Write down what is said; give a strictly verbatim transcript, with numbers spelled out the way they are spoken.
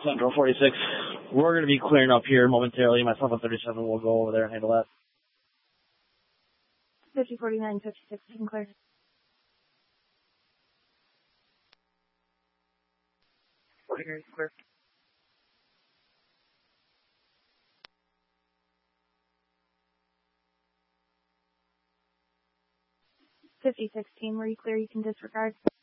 Central forty-six. We're going to be clearing up here momentarily. Myself and thirty-seven will go over there and handle that. fifty forty-nine, fifty-six, you can clear. Clear, clear. fifty sixteen, were you clear? You can disregard.